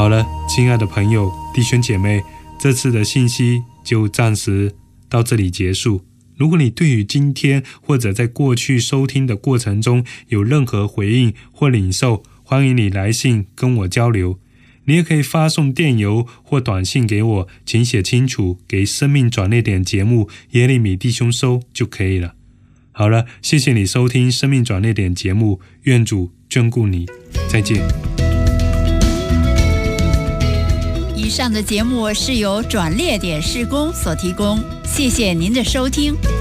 好了，亲爱的朋友、弟兄姐妹，这次的信息就暂时到这里结束。如果你对于今天或者在过去收听的过程中有任何回应或领受，欢迎你来信跟我交流。你也可以发送电邮或短信给我，请写清楚给生命转捩点节目耶利米弟兄收就可以了。好了，谢谢你收听生命转捩点节目，愿主眷顾你，再见。 以上的节目是由转捩点事工所提供，谢谢您的收听。